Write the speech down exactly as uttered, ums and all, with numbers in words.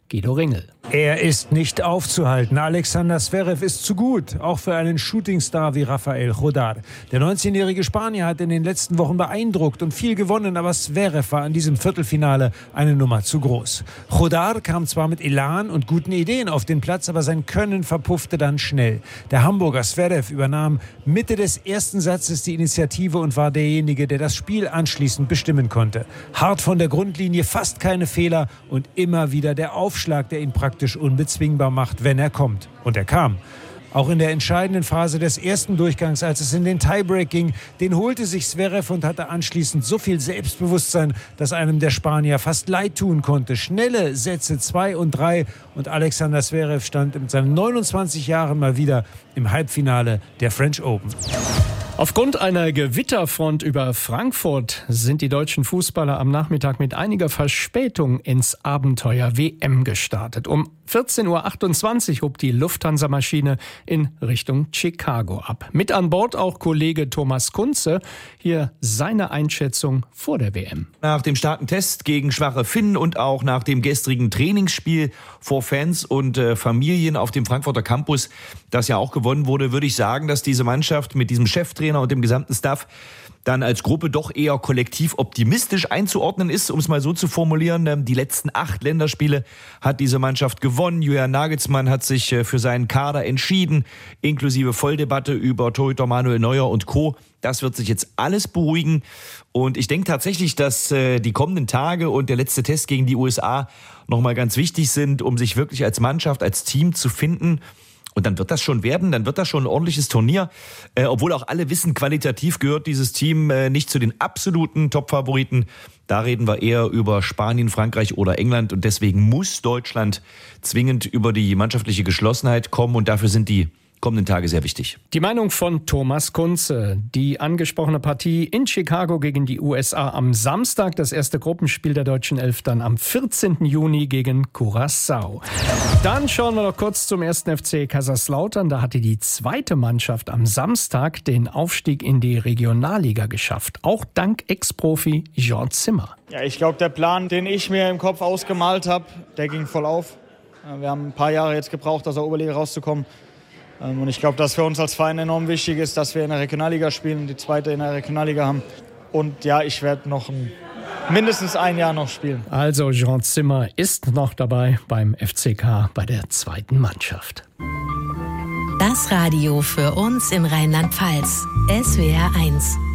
Guido Ringel. Er ist nicht aufzuhalten. Alexander Zverev ist zu gut, auch für einen Shootingstar wie Rafael Jodar. Der neunzehnjährige Spanier hat in den letzten Wochen beeindruckt und viel gewonnen, aber Zverev war in diesem Viertelfinale eine Nummer zu groß. Jodar kam zwar mit Elan und guten Ideen auf den Platz, aber sein Können verpuffte dann schnell. Der Hamburger Zverev übernahm Mitte des ersten Satzes die Initiative und war derjenige, der das Spiel anschließend bestimmen konnte. Hart von der Grundlinie, fast keine Fehler und immer wieder der Aufschlag, der ihn praktisch unbezwingbar macht, wenn er kommt. Und er kam. Auch in der entscheidenden Phase des ersten Durchgangs, als es in den Tiebreak ging, den holte sich Zverev und hatte anschließend so viel Selbstbewusstsein, dass einem der Spanier fast leid tun konnte. Schnelle Sätze zwei und drei und Alexander Zverev stand mit seinen neunundzwanzig Jahren mal wieder im Halbfinale der French Open. Aufgrund einer Gewitterfront über Frankfurt sind die deutschen Fußballer am Nachmittag mit einiger Verspätung ins Abenteuer W M gestartet. Um vierzehn Uhr achtundzwanzig hob die Lufthansa-Maschine in Richtung Chicago ab. Mit an Bord auch Kollege Thomas Kunze. Hier seine Einschätzung vor der W M. Nach dem starken Test gegen schwache Finnen und auch nach dem gestrigen Trainingsspiel vor Fans und äh, Familien auf dem Frankfurter Campus, das ja auch gewonnen wurde, würde ich sagen, dass diese Mannschaft mit diesem Cheftrainer und dem gesamten Staff dann als Gruppe doch eher kollektiv optimistisch einzuordnen ist, um es mal so zu formulieren. Die letzten acht Länderspiele hat diese Mannschaft gewonnen. Julian Nagelsmann hat sich für seinen Kader entschieden, inklusive Volldebatte über Torhüter Manuel Neuer und Co. Das wird sich jetzt alles beruhigen. Und ich denke tatsächlich, dass die kommenden Tage und der letzte Test gegen die U S A nochmal ganz wichtig sind, um sich wirklich als Mannschaft, als Team zu finden. Und dann wird das schon werden, dann wird das schon ein ordentliches Turnier. Äh, obwohl auch alle wissen, qualitativ gehört dieses Team äh, nicht zu den absoluten Top-Favoriten. Da reden wir eher über Spanien, Frankreich oder England. Und deswegen muss Deutschland zwingend über die mannschaftliche Geschlossenheit kommen. Und dafür sind die kommenden Tage sehr wichtig. Die Meinung von Thomas Kunze. Die angesprochene Partie in Chicago gegen die U S A am Samstag. Das erste Gruppenspiel der deutschen Elf dann am vierzehnten Juni gegen Curaçao. Dann schauen wir noch kurz zum ersten F C Kaiserslautern. Da hatte die zweite Mannschaft am Samstag den Aufstieg in die Regionalliga geschafft. Auch dank Ex-Profi Jean Zimmer. Ja, ich glaube, der Plan, den ich mir im Kopf ausgemalt habe, der ging voll auf. Wir haben ein paar Jahre jetzt gebraucht, aus der Oberliga rauszukommen. Und ich glaube, dass für uns als Verein enorm wichtig ist, dass wir in der Regionalliga spielen, die zweite in der Regionalliga haben. Und ja, ich werde noch ein, mindestens ein Jahr noch spielen. Also Jean Zimmer ist noch dabei beim F C K bei der zweiten Mannschaft. Das Radio für uns in Rheinland-Pfalz. S W R eins.